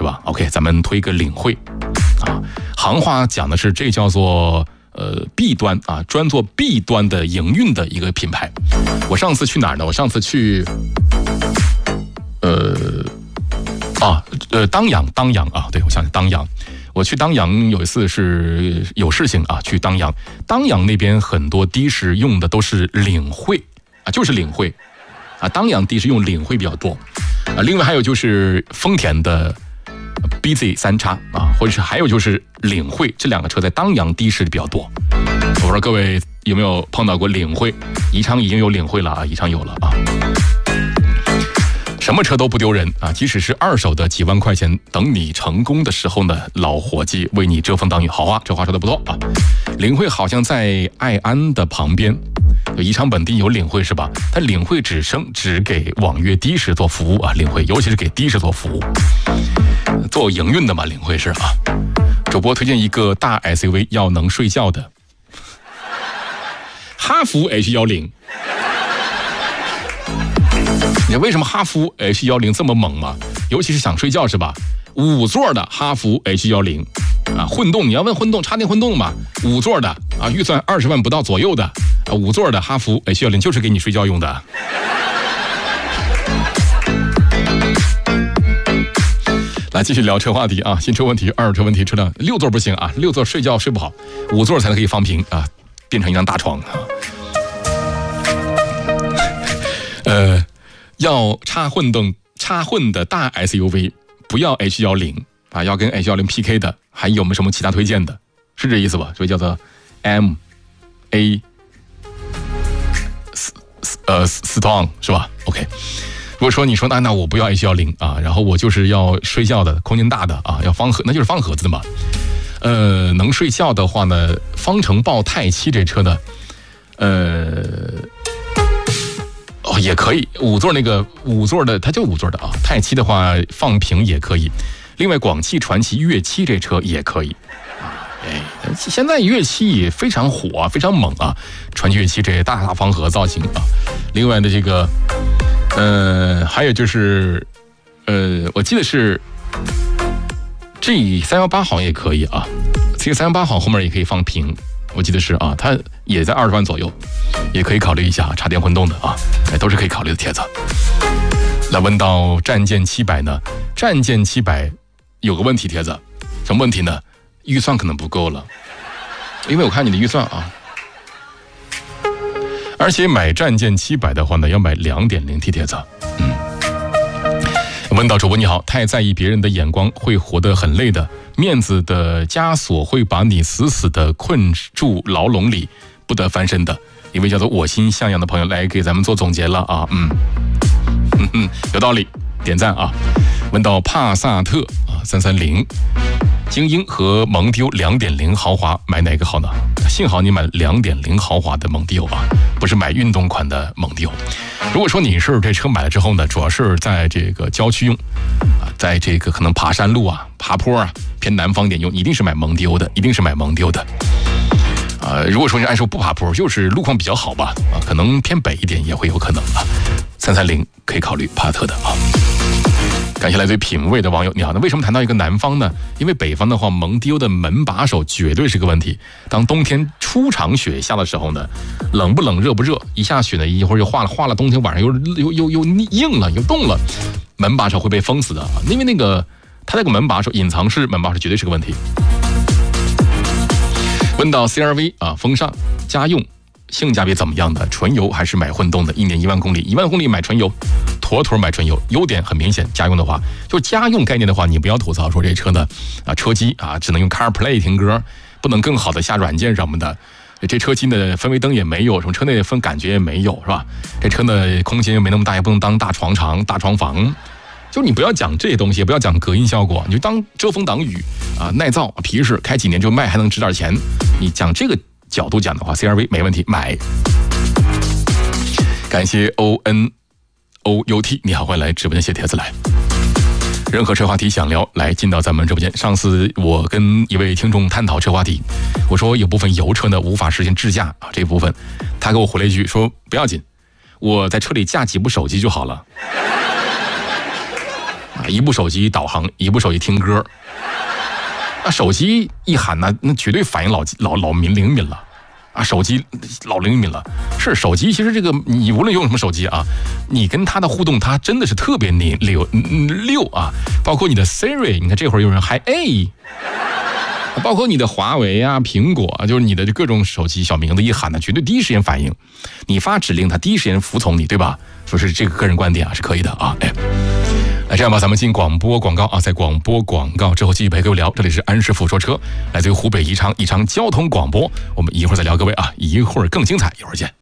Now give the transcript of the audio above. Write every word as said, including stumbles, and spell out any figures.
吧 ？OK， 咱们推个领会啊，行话讲的是这叫做呃 B 端啊，专做 B 端的营运的一个品牌。我上次去哪儿呢？我上次去呃啊呃当阳当阳啊，对，我想起当阳。我去当阳有一次是有事情啊，去当阳，当阳那边很多的士用的都是领会啊，就是领会啊，当阳的士用领会比较多啊。另外还有就是丰田的 B Z 三叉啊，或者是还有就是领会，这两个车在当阳的士比较多。我不知道各位有没有碰到过领会？宜昌已经有领会了啊，宜昌有了啊。什么车都不丢人啊！即使是二手的几万块钱，等你成功的时候呢，老伙计为你遮风挡雨。好啊，这话说的不错啊。领会好像在爱安的旁边，宜昌本地有领会是吧？但领会只生只给网约的士做服务啊，领会尤其是给的士做服务，做营运的嘛，领会是啊。主播推荐一个大 S U V 要能睡觉的，哈弗 H 一零。你为什么哈弗 H 一零 这么猛嘛？尤其是想睡觉是吧？五座的哈弗 H 一零 啊，混动你要问混动插电混动嘛？五座的啊，预算二十万不到左右的啊，五座的哈弗 H 一零 就是给你睡觉用的。来继续聊车话题啊，新车问题、二手车问题，车辆六座不行啊，六座睡觉睡不好，五座才能可以放平啊，变成一张大床啊。呃。要插混动插混的大 S U V， 不要 H 一零 啊，要跟 H 一零 P K 的，还有没有什么其他推荐的？是这意思吧？所以叫做 M A 呃 Strong 是吧 ？OK。如果说你说那那我不要 H 一零 啊，然后我就是要睡觉的，空间大的啊，要方盒，那就是方盒子的嘛。呃，能睡觉的话呢，方程豹泰七这车呢，呃。哦，也可以，五座那个五座的，它就五座的啊。泰七的话放平也可以，另外广汽传祺粤七这车也可以。哎，现在粤七也非常火、啊，非常猛啊！传祺粤七这大大方盒造型啊。另外的这个，呃，还有就是，呃，我记得是 G 三一八好像也可以啊 ，G 三一八好后面也可以放平。我记得是啊，它也在二十万左右，也可以考虑一下插电混动的啊，哎，都是可以考虑的帖子。来问到战舰七百呢，战舰七百有个问题，帖子，什么问题呢？预算可能不够了，因为我看你的预算啊，而且买战舰七百的话呢，要买 两点零 T 帖子，嗯。问到主播你好，太在意别人的眼光会活得很累的，面子的枷锁会把你死死的困住牢笼里，不得翻身的。一位叫做我心向阳的朋友来给咱们做总结了啊，嗯，嗯嗯，有道理，点赞啊。问到帕萨特啊三三零，精英和蒙迪欧 两点零 豪华买哪个好呢？幸好你买 两点零 豪华的蒙迪欧啊，不是买运动款的蒙迪欧。如果说你是这车买了之后呢，主要是在这个郊区用啊，在这个可能爬山路啊、爬坡啊、偏南方点用，一定是买蒙迪欧的，一定是买蒙迪欧的。啊，如果说你按说不爬坡，就是路况比较好吧，啊，可能偏北一点也会有可能啊。三三零可以考虑帕萨特的啊。感谢来自于品味的网友，你好，那为什么谈到一个南方呢？因为北方的话，蒙迪欧的门把手绝对是个问题。当冬天初场雪下的时候呢，冷不冷热不热，一下雪呢一会儿又化了，化了冬天晚上又又又又硬了，又冻了，门把手会被封死的啊！因为那个它那个门把手隐藏式门把手绝对是个问题。问到 C R V 啊，风尚家用性价比怎么样的？纯油还是买混动的？一年一万公里，一万公里买纯油，妥妥买纯油。优点很明显，家用的话，就家用概念的话，你不要吐槽说这车呢啊车机啊只能用 CarPlay 听歌，不能更好的下软件什么的。这车机呢氛围灯也没有，什么车内氛感觉也没有，是吧？这车呢空间又没那么大，也不能当大床床、大床房。就你不要讲这些东西，也不要讲隔音效果，你就当遮风挡雨啊，耐造皮实，开几年就卖还能值点钱。你讲这个角度讲的话 ，C R V 没问题，买。感谢 O N O U T， 你好，欢迎来直播间写帖子来。任何车话题想聊，来进到咱们直播间。上次我跟一位听众探讨车话题，我说有部分油车呢无法实现智驾啊，这部分他给我回了一句说不要紧，我在车里架几部手机就好了。 一部手机导航，一部手机听歌。啊，手机一喊呢，那绝对反应老老老敏灵敏了。啊，手机老灵敏了。是手机，其实这个你无论用什么手机啊，你跟它的互动，它真的是特别溜溜啊。包括你的 Siri， 你看这会儿有人还哎。包括你的华为啊、苹果啊，就是你的各种手机小名字一喊呢，绝对第一时间反应。你发指令，它第一时间服从你，对吧？说是这个个人观点啊，是可以的啊。哎，来这样吧，咱们进广播广告啊，在广播广告之后继续陪各位聊。这里是安师傅说车，来自于湖北宜昌宜昌交通广播。我们一会儿再聊，各位啊，一会儿更精彩，一会儿见。